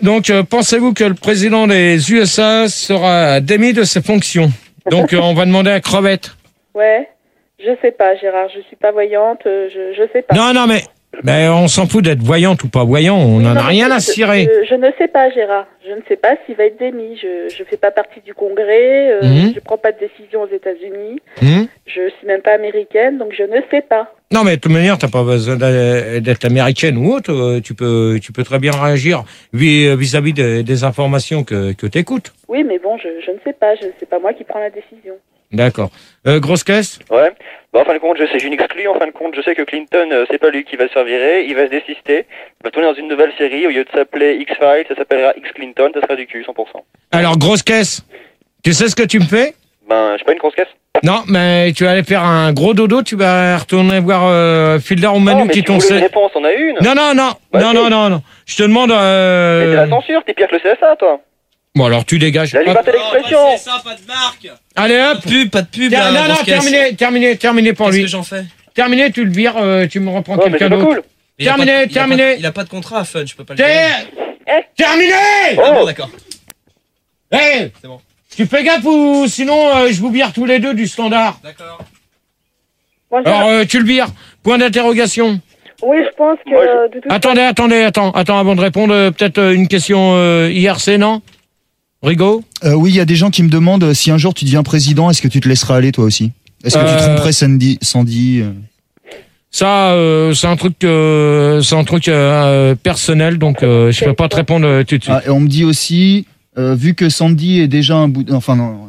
Donc, pensez-vous que le président des USA sera démis de ses fonctions? Donc, on va demander à Crevette. Ouais. Je sais pas, Gérard. Je suis pas voyante. Je sais pas. Non, mais on s'en fout d'être voyante ou pas voyant. On n'en a rien à cirer. Je ne sais pas, Gérard. Je ne sais pas s'il va être démis. Je fais pas partie du Congrès. Je prends pas de décision aux États-Unis. Je suis même pas américaine, donc je ne sais pas. Non, mais de toute manière, t'as pas besoin d'être américaine ou autre. Tu peux très bien réagir vis-à-vis des informations que t'écoutes. Oui, mais bon, je ne sais pas. C'est pas moi qui prends la décision. D'accord. Grosse caisse? Ouais. Bah, en fin de compte, je sais, je n'exclus, en fin de compte, je sais que Clinton, c'est pas lui qui va se faire virer, il va se désister, il va tourner dans une nouvelle série, au lieu de s'appeler X-Files, ça s'appellera X-Clinton, ça sera du cul, 100%. Alors, grosse caisse, tu sais ce que tu me fais? Ben, je sais pas, une grosse caisse? Non, mais tu vas aller faire un gros dodo, tu vas retourner voir Fielder ou Manu qui t'ont... une réponse, on a une? Non. Non. Je te demande... Mais c'est la censure, t'es pire que le CSA, toi. Bon, alors tu dégages. La liberté d'expression. C'est ça, pas de marque. Allez, hop. Pas de pub. Terminé pour lui. Qu'est-ce que j'en fais? Terminé, tu le vires, tu me reprends quelqu'un d'autre. Cool. Terminé. Il a pas de contrat à Fun, je peux pas le faire. Terminé. Ah bon, d'accord. Hey, c'est bon. Tu fais gaffe ou sinon je vous vire tous les deux du standard. D'accord. Alors tu le vires. Point d'interrogation. Oui, je pense que... de toute Attends, avant de répondre, peut-être une question IRC, non? Rigaud? Oui, il y a des gens qui me demandent si un jour tu deviens président, est-ce que tu te laisseras aller toi aussi? Est-ce que tu tromperais Sandy Ça, c'est un truc personnel, donc je peux pas te répondre tout de suite. Et on me dit aussi, vu que Sandy est déjà un boudin... Enfin, non.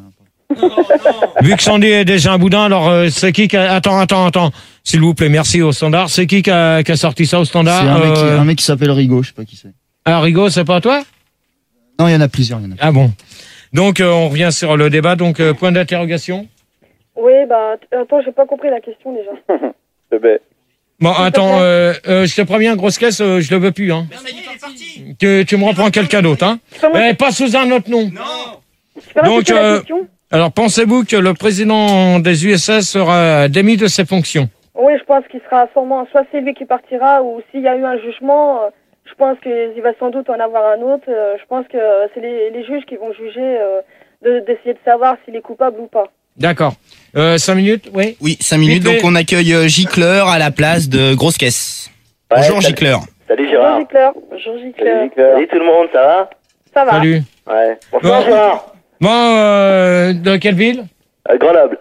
Vu que Sandy est déjà un boudin, alors c'est qui qui a... Attends, s'il vous plaît, merci au standard. C'est qui a sorti ça au standard? C'est un mec qui s'appelle Rigaud, je sais pas qui c'est. Ah, Rigaud, c'est pas toi? Non, il y en a plusieurs. Ah bon. Donc, on revient sur le débat. Donc, point d'interrogation. Oui, attends, j'ai pas compris la question déjà. C'est bête. Bon, attends, je te préviens, grosse caisse, je le veux plus, hein. Tu me reprends quelqu'un d'autre, hein. Pas sous un autre nom. Non. Donc, alors, pensez-vous que le président des USA sera démis de ses fonctions? Oui, je pense qu'il sera sûrement, soit c'est lui qui partira, ou s'il y a eu un jugement, je pense qu'il va sans doute en avoir un autre. Je pense que c'est les juges qui vont juger, d'essayer de savoir s'il est coupable ou pas. D'accord. 5 minutes, oui? Oui, 5 minutes, donc on accueille Gicleur à la place de Grosse Caisse. Ouais, Bonjour Gicleur. Salut Gérard. Bonjour Gicleur. Salut tout le monde, ça va? Ça va. Salut. Ouais. Bonsoir Bon. Gérard. Bon, de quelle ville? Grenoble.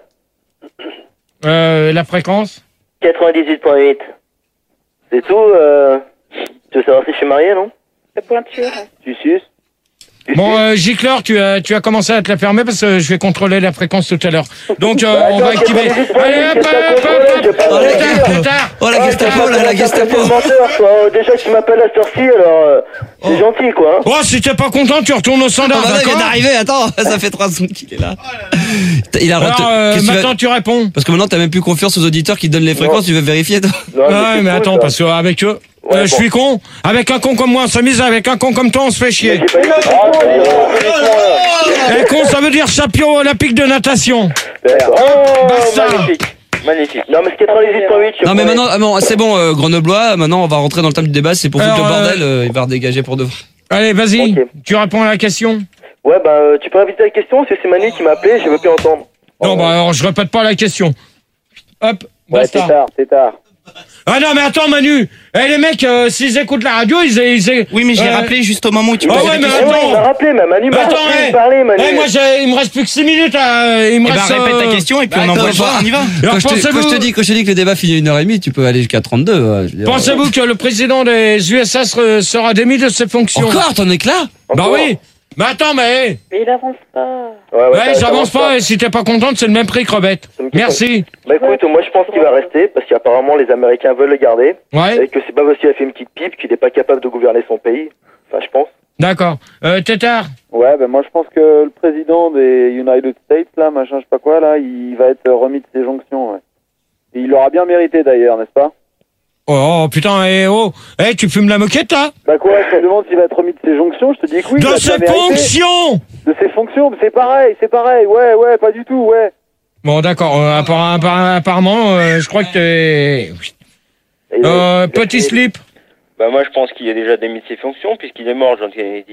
La fréquence? 98.8. C'est tout, tu veux savoir si je suis marié, non? La pointure. Tu suces? Bon, Gicleur, tu as commencé à te la fermer parce que je vais contrôler la fréquence tout à l'heure. Donc, on va activer. Allez, hop. Pétard. Oh la Gestapo, la Gestapo. Déjà tu m'appelles à cette heure-ci, alors c'est gentil, quoi. Oh, si t'es pas content, tu retournes au standard, Il d'accord? vient d'arriver, attends, ça fait 3 secondes qu'il est là. Il a Alors, maintenant, tu réponds. Parce que maintenant, t'as même plus confiance aux auditeurs qui donnent les fréquences, tu veux vérifier, toi? Ouais, mais attends, parce qu'avec eux, je suis con. Avec un con comme moi, on s'amuse. Avec un con comme toi, on se fait chier. Et con, ça veut dire champion olympique de natation. Basta. Magnifique. Non, mais c'est 98.8. Non, mais maintenant, c'est bon, Grenoblois, maintenant, on va rentrer dans le thème du débat, c'est pour foutre le bordel, il va redégager pour de vrai. Allez, vas-y, tu réponds à la question. Ouais, tu peux répéter la question, parce que c'est Manu qui m'a appelé, je veux plus entendre. Non, alors, je répète pas la question. Hop, ouais, basta. c'est tard. Ah non, mais attends, Manu. Les mecs, s'ils écoutent la radio, ils... Oui, mais j'ai rappelé juste au moment où tu me posais la question. Ouais, il m'a rappelé, mais Manu m'a parlé, Manu. Moi, il me reste plus que 6 minutes, il me reste... répète ta question, et puis on envoie on y va. Alors, quand je te dis que le débat finit 1h30, tu peux aller jusqu'à 32. Pensez-vous que le président des USA sera démis de ses fonctions? Encore, t'en es que là? Bah oui. Mais attends, mais... Mais il avance pas. Ouais, j'avance pas, et si t'es pas contente, c'est le même prix, Crevette. Merci. Bah écoute, moi je pense qu'il va rester, parce qu'apparemment les Américains veulent le garder. Ouais. Et que c'est pas parce qu'il a fait une petite pipe qu'il est pas capable de gouverner son pays. Enfin, je pense. D'accord. Tétard? Ouais, moi je pense que le président des United States, là, machin, je sais pas quoi, là, il va être remis de ses jonctions, ouais. Et il l'aura bien mérité d'ailleurs, n'est-ce pas? Oh putain, tu fumes la moquette, là? Bah quoi, je te demande s'il va être remis de ses jonctions, je te dis que oui. De ses fonctions! De ses fonctions, mais c'est pareil, ouais, pas du tout, ouais. Bon, d'accord, apparemment, je crois que t'es... Petit slip. Bah moi je pense qu'il est déjà démis de ses fonctions, puisqu'il est mort, John Kennedy.